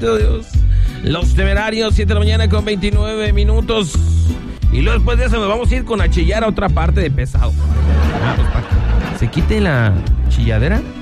Dios. Los Temerarios, 7 de la mañana con 29 minutos. Y luego después de eso nos vamos a ir con a chillar a otra parte de Pesado. Pues para que se quite la chilladera.